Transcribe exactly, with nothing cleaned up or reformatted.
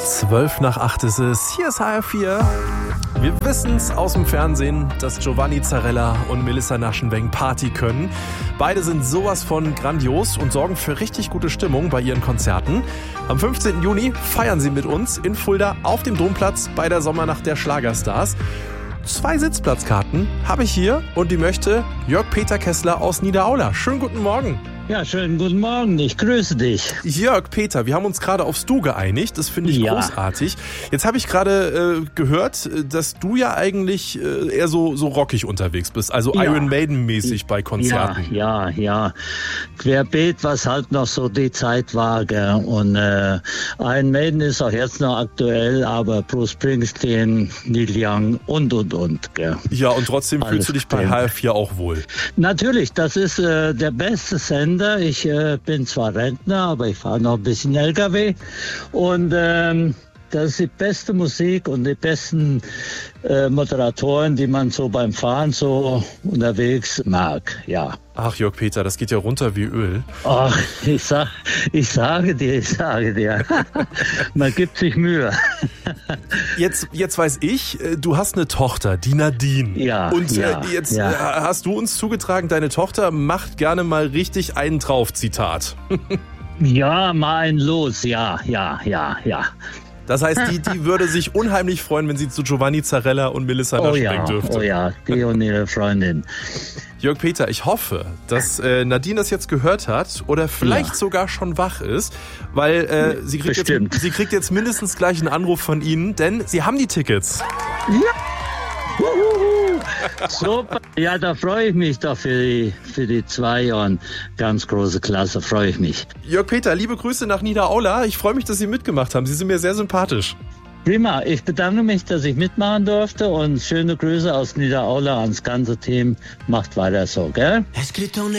Zwölf nach acht ist es. Hier ist H R vier. Wir wissen es aus dem Fernsehen, dass Giovanni Zarella und Melissa Naschenweng Party können. Beide sind sowas von grandios und sorgen für richtig gute Stimmung bei ihren Konzerten. Am fünfzehnten Juni feiern sie mit uns in Fulda auf dem Domplatz bei der Sommernacht der Schlagerstars. Zwei Sitzplatzkarten habe ich hier und die möchte Jörg-Peter Kessler aus Niederaula. Schönen guten Morgen. Ja, schönen guten Morgen, ich grüße dich. Jörg-Peter, wir haben uns gerade aufs Du geeinigt, das finde ich ja. großartig. Jetzt habe ich gerade äh, gehört, dass du ja eigentlich äh, eher so, so rockig unterwegs bist, also ja. Iron Maiden-mäßig bei Konzerten. Ja, ja, ja. Querbeet, was halt noch so die Zeit war, gell. Und äh, Iron Maiden ist auch jetzt noch aktuell, aber Bruce Springsteen, Neil Young und, und, und, gell. Ja, und trotzdem Alles fühlst du dich bei H R vier auch wohl. Natürlich, das ist äh, der beste Sender. Ich äh, bin zwar Rentner, aber ich fahre noch ein bisschen L K W und ähm, das ist die beste Musik und die besten äh, Moderatoren, die man so beim Fahren so unterwegs mag, ja. Ach, Jörg-Peter, das geht ja runter wie Öl. Ach, ich, sag, ich sage dir, ich sage dir, man gibt sich Mühe. Jetzt, jetzt weiß ich, du hast eine Tochter, die Nadine. Ja, Und ja, äh, jetzt ja. äh, hast du uns zugetragen, deine Tochter macht gerne mal richtig einen drauf, Zitat. Ja, mal ein Los, ja, ja, ja, ja. Das heißt, die, die würde sich unheimlich freuen, wenn sie zu Giovanni Zarella und Melissa Oh Naschenweng ja, dürfte. oh ja, die und ihre Freundin. Jörg-Peter, ich hoffe, dass äh, Nadine das jetzt gehört hat oder vielleicht Ja. sogar schon wach ist, weil äh, sie, kriegt Bestimmt. jetzt, sie kriegt jetzt mindestens gleich einen Anruf von Ihnen, denn sie haben die Tickets. Ja. Uhuhu. Super. Ja, da freue ich mich doch für die, für die zwei und ganz große Klasse, freue ich mich. Jörg-Peter, liebe Grüße nach Niederaula. Ich freue mich, dass Sie mitgemacht haben. Sie sind mir sehr sympathisch. Prima, ich bedanke mich, dass ich mitmachen durfte und schöne Grüße aus Niederaula ans ganze Team. Macht weiter so, gell?